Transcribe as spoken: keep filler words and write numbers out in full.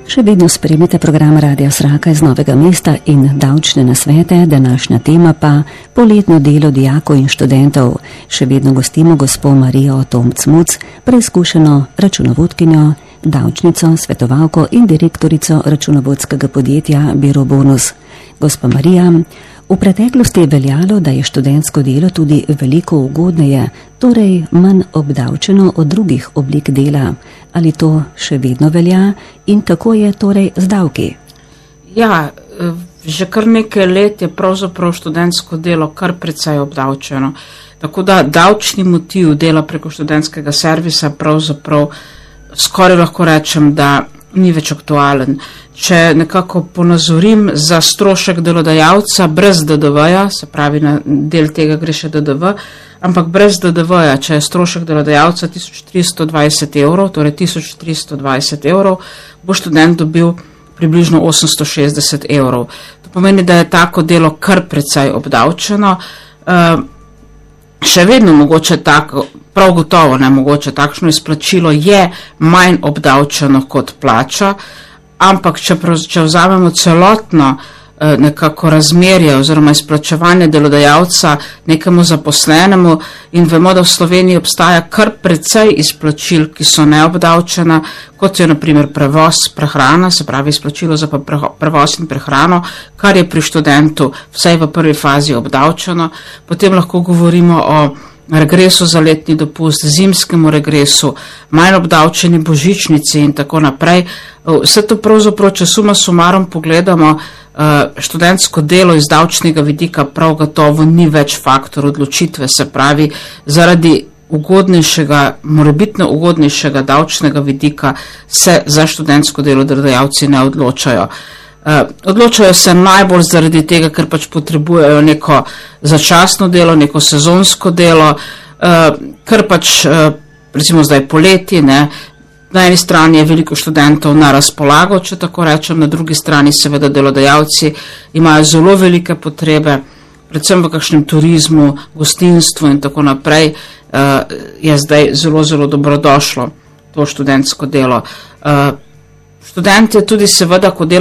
Še vedno spremite program Radia Sraka iz Novega mesta in davčne nasvete, današnja tema pa poletno delo dijakov in študentov. Še vedno gostimo gospo Marijo Tomc-Muc, preizkušeno računovodkinjo, davčnico, svetovalko in direktorico računovodskega podjetja Biro Bonus. Gospa Marija, v preteklosti je veljalo, da je študentsko delo tudi veliko ugodneje, torej manj obdavčeno od drugih oblik dela. Ali to še vedno velja in kako je torej z davki? Ja, že kar nekaj let je pravzaprav študentsko delo kar precej obdavčeno. Tako da davčni motiv dela preko študentskega servisa pravzaprav skoraj lahko rečem, da ni več aktualen. Če nekako ponazorim, za strošek delodajalca brez D D V-ja, se pravi na del tega gre še D D V, ampak brez D D V-ja, če je strošek delodajalca tisoč tristo dvajset evrov, torej tisoč tristo dvajset evrov, bo študent dobil približno osemsto šestdeset evrov. To pomeni, da je tako delo kar precej obdavčeno. Še vedno mogoče tako, prav gotovo ne mogoče, takšno izplačilo je manj obdavčeno kot plača, ampak če, če vzamemo celotno eh, nekako razmerje oziroma izplačevanje delodajalca nekemu zaposlenemu in vemo, da v Sloveniji obstaja kar precej izplačil, ki so neobdavčena, kot je na primer prevoz, prehrana, se pravi izplačilo za prevoz in prehrano, kar je pri študentu vsaj v prvi fazi obdavčeno. Potem lahko govorimo o regresu za letni dopust, zimskemu regresu, manj obdavčeni božičnici in tako naprej. Vse to pravzaprav, če suma sumarom pogledamo, študentsko delo iz davčnega vidika prav gotovo ni več faktor odločitve, se pravi, zaradi ugodnejšega, morebitno ugodnejšega davčnega vidika se za študentsko delo delodajalci ne odločajo. Uh, odločajo se najbolj zaradi tega, ker pač potrebujejo neko začasno delo, neko sezonsko delo, uh, ker pač, uh, recimo zdaj poleti, ne, na eni strani je veliko študentov na razpolago, če tako rečem, na drugi strani seveda delodajalci imajo zelo velike potrebe, predvsem v kakšnem turizmu, gostinstvu in tako naprej, uh, je zdaj zelo, zelo dobrodošlo to študentsko delo. Uh, študent je tudi seveda, ko dela